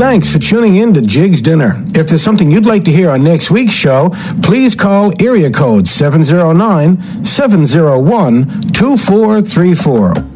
Thanks for tuning in to Jig's Dinner. If there's something you'd like to hear on next week's show, please call area code 709-701-2434.